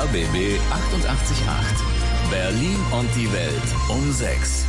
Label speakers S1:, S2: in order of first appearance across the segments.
S1: RBB 888. Berlin und die Welt um 6.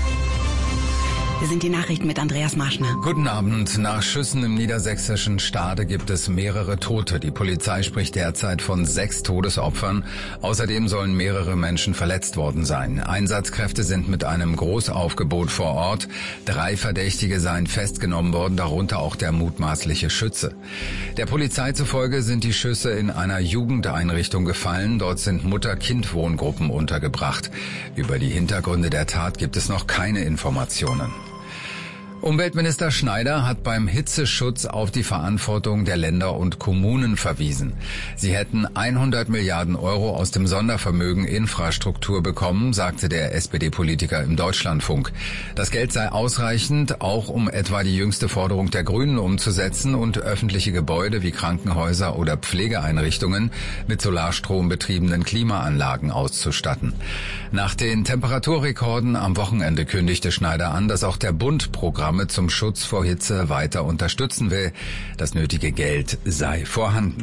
S2: Wir sind die Nachrichten mit Andreas Marschner.
S3: Guten Abend. Nach Schüssen im niedersächsischen Stade gibt es mehrere Tote. Die Polizei spricht derzeit von 6 Todesopfern. Außerdem sollen mehrere Menschen verletzt worden sein. Einsatzkräfte sind mit einem Großaufgebot vor Ort. 3 Verdächtige seien festgenommen worden, darunter auch der mutmaßliche Schütze. Der Polizei zufolge sind die Schüsse in einer Jugendeinrichtung gefallen. Dort sind Mutter-Kind-Wohngruppen untergebracht. Über die Hintergründe der Tat gibt es noch keine Informationen. Umweltminister Schneider hat beim Hitzeschutz auf die Verantwortung der Länder und Kommunen verwiesen. Sie hätten 100 Milliarden Euro aus dem Sondervermögen Infrastruktur bekommen, sagte der SPD-Politiker im Deutschlandfunk. Das Geld sei ausreichend, auch um etwa die jüngste Forderung der Grünen umzusetzen und öffentliche Gebäude wie Krankenhäuser oder Pflegeeinrichtungen mit Solarstrom betriebenen Klimaanlagen auszustatten. Nach den Temperaturrekorden am Wochenende kündigte Schneider an, dass auch der Bund Programme zum Schutz vor Hitze weiter unterstützen will. Das nötige Geld sei vorhanden.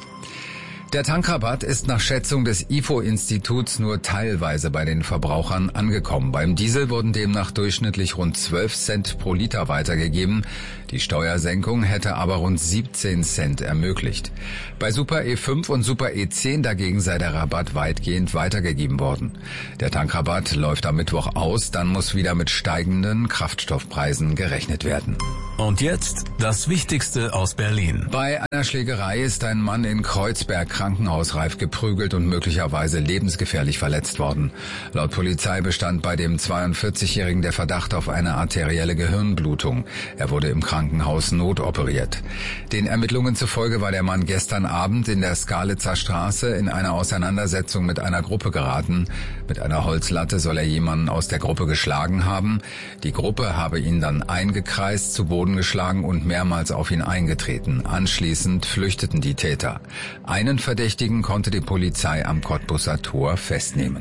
S3: Der Tankrabatt ist nach Schätzung des IFO-Instituts nur teilweise bei den Verbrauchern angekommen. Beim Diesel wurden demnach durchschnittlich rund 12 Cent pro Liter weitergegeben. Die Steuersenkung hätte aber rund 17 Cent ermöglicht. Bei Super E5 und Super E10 dagegen sei der Rabatt weitgehend weitergegeben worden. Der Tankrabatt läuft am Mittwoch aus, dann muss wieder mit steigenden Kraftstoffpreisen gerechnet werden.
S1: Und jetzt das Wichtigste aus Berlin.
S3: Bei einer Schlägerei ist ein Mann in Kreuzberg krankenhausreif geprügelt und möglicherweise lebensgefährlich verletzt worden. Laut Polizei bestand bei dem 42-Jährigen der Verdacht auf eine arterielle Gehirnblutung. Er wurde im Krankenhaus notoperiert. Den Ermittlungen zufolge war der Mann gestern Abend in der Skalitzer Straße in eine Auseinandersetzung mit einer Gruppe geraten. Mit einer Holzlatte soll er jemanden aus der Gruppe geschlagen haben. Die Gruppe habe ihn dann eingekreist, zu Boden geschlagen und mehrmals auf ihn eingetreten. Anschließend flüchteten die Täter. Einen Verdächtigen konnte die Polizei am Cottbusser Tor festnehmen.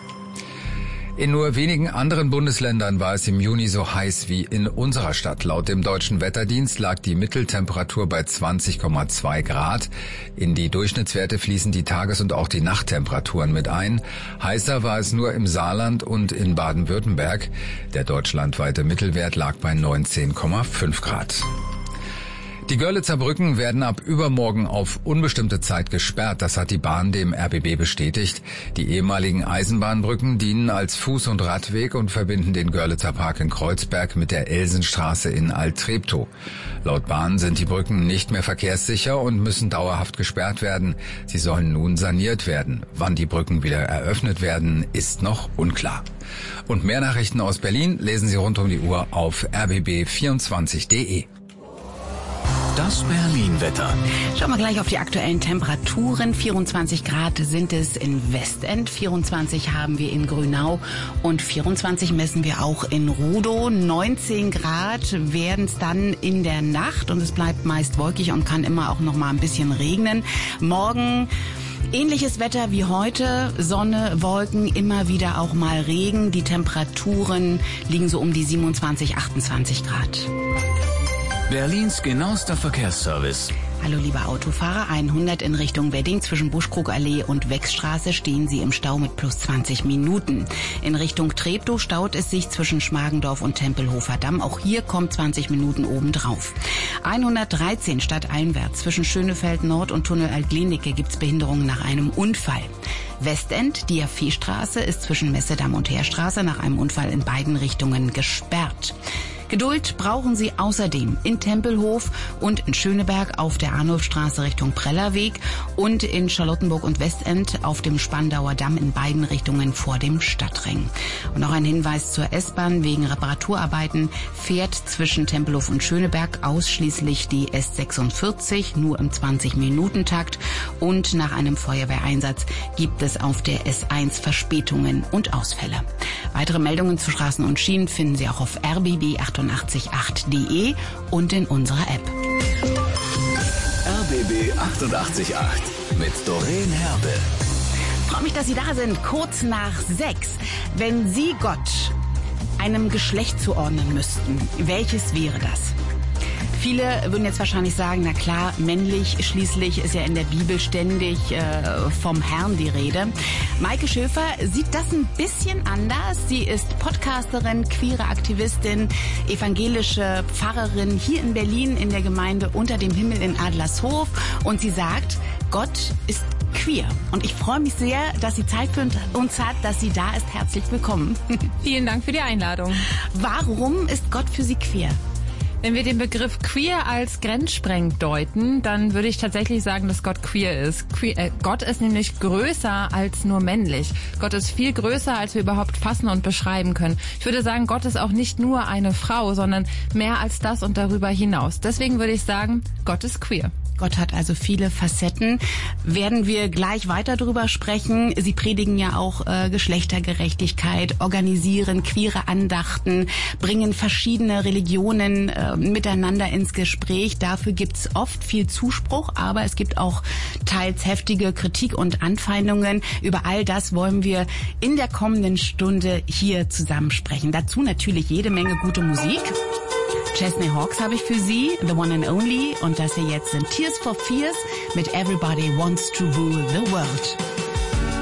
S3: In nur wenigen anderen Bundesländern war es im Juni so heiß wie in unserer Stadt. Laut dem Deutschen Wetterdienst lag die Mitteltemperatur bei 20,2 Grad. In die Durchschnittswerte fließen die Tages- und auch die Nachttemperaturen mit ein. Heißer war es nur im Saarland und in Baden-Württemberg. Der deutschlandweite Mittelwert lag bei 19,5 Grad. Die Görlitzer Brücken werden ab übermorgen auf unbestimmte Zeit gesperrt. Das hat die Bahn dem RBB bestätigt. Die ehemaligen Eisenbahnbrücken dienen als Fuß- und Radweg und verbinden den Görlitzer Park in Kreuzberg mit der Elsenstraße in Alt-Treptow. Laut Bahn sind die Brücken nicht mehr verkehrssicher und müssen dauerhaft gesperrt werden. Sie sollen nun saniert werden. Wann die Brücken wieder eröffnet werden, ist noch unklar. Und mehr Nachrichten aus Berlin lesen Sie rund um die Uhr auf rbb24.de.
S1: Das Berlin-Wetter.
S2: Schauen wir gleich auf die aktuellen Temperaturen. 24 Grad sind es in Westend, 24 haben wir in Grünau und 24 messen wir auch in Rudow. 19 Grad werden es dann in der Nacht und es bleibt meist wolkig und kann immer auch noch mal ein bisschen regnen. Morgen ähnliches Wetter wie heute, Sonne, Wolken, immer wieder auch mal Regen. Die Temperaturen liegen so um die 27, 28 Grad.
S1: Berlins genauester Verkehrsservice.
S2: Hallo liebe Autofahrer, 100 in Richtung Wedding zwischen Buschkrugallee und Wechsstraße stehen Sie im Stau mit plus 20 Minuten. In Richtung Treptow staut es sich zwischen Schmargendorf und Tempelhofer Damm. Auch hier kommt 20 Minuten obendrauf. 113 stadteinwärts zwischen Schönefeld Nord und Tunnel Alt-Glienicke gibt's Behinderungen nach einem Unfall. Westend, Diaphiestraße, ist zwischen Messedamm und Heerstraße nach einem Unfall in beiden Richtungen gesperrt. Geduld brauchen Sie außerdem in Tempelhof und in Schöneberg auf der Arnulfstraße Richtung Prellerweg und in Charlottenburg und Westend auf dem Spandauer Damm in beiden Richtungen vor dem Stadtring. Und noch ein Hinweis zur S-Bahn: wegen Reparaturarbeiten fährt zwischen Tempelhof und Schöneberg ausschließlich die S46, nur im 20-Minuten-Takt. Und nach einem Feuerwehreinsatz gibt es auf der S1 Verspätungen und Ausfälle. Weitere Meldungen zu Straßen und Schienen finden Sie auch auf rbb888.de und in unserer App.
S1: RBB 888 mit Doreen Herbe.
S2: Ich freue mich, dass Sie da sind. Kurz nach 6. Wenn Sie Gott einem Geschlecht zuordnen müssten, welches wäre das? Viele würden jetzt wahrscheinlich sagen, na klar, männlich, schließlich ist ja in der Bibel ständig vom Herrn die Rede. Maike Schöfer sieht das ein bisschen anders. Sie ist Podcasterin, queere Aktivistin, evangelische Pfarrerin hier in Berlin in der Gemeinde Unter dem Himmel in Adlershof. Und sie sagt, Gott ist queer. Und ich freue mich sehr, dass sie Zeit für uns hat, dass sie da ist. Herzlich willkommen.
S4: Vielen Dank für die Einladung.
S2: Warum ist Gott für Sie queer?
S4: Wenn wir den Begriff queer als grenzsprengend deuten, dann würde ich tatsächlich sagen, dass Gott queer ist. Gott ist nämlich größer als nur männlich. Gott ist viel größer, als wir überhaupt fassen und beschreiben können. Ich würde sagen, Gott ist auch nicht nur eine Frau, sondern mehr als das und darüber hinaus. Deswegen würde ich sagen, Gott ist queer.
S2: Gott hat also viele Facetten. Werden wir gleich weiter drüber sprechen. Sie predigen ja auch Geschlechtergerechtigkeit, organisieren queere Andachten, bringen verschiedene Religionen miteinander ins Gespräch. Dafür gibt's oft viel Zuspruch, aber es gibt auch teils heftige Kritik und Anfeindungen. Über all das wollen wir in der kommenden Stunde hier zusammen sprechen. Dazu natürlich jede Menge gute Musik. Chesney Hawkes habe ich für Sie, The One and Only, und das hier jetzt sind Tears for Fears mit Everybody Wants to Rule the World.